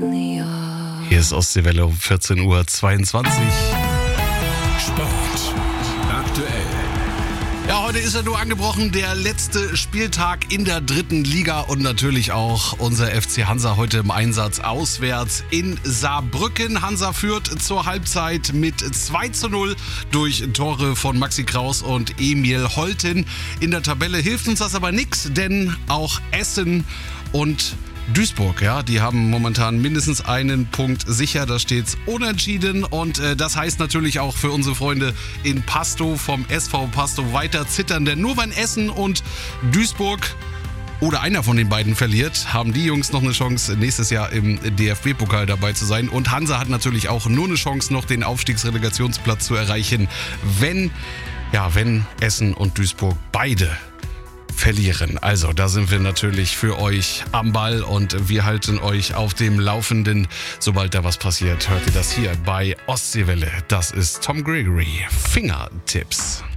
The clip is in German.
Hier ist Ostseewelle um 14:22 Uhr. Sport aktuell. Ja, heute ist er nur angebrochen, der letzte Spieltag in der 3. Liga und natürlich auch unser FC Hansa heute im Einsatz auswärts in Saarbrücken. Hansa führt zur Halbzeit mit 2:0 durch Tore von Maxi Kraus und Emil Holten. In der Tabelle hilft uns das aber nichts, denn auch Essen und Duisburg, ja, die haben momentan mindestens einen Punkt sicher, da steht's unentschieden und das heißt natürlich auch für unsere Freunde in Pastow vom SV Pastow weiter zittern, denn nur wenn Essen und Duisburg oder einer von den beiden verliert, haben die Jungs noch eine Chance, nächstes Jahr im DFB-Pokal dabei zu sein und Hansa hat natürlich auch nur eine Chance, noch den Aufstiegsrelegationsplatz zu erreichen, wenn Essen und Duisburg beide verlieren. Also da sind wir natürlich für euch am Ball und wir halten euch auf dem Laufenden. Sobald da was passiert, hört ihr das hier bei Ostseewelle. Das ist Tom Gregory. Fingertipps.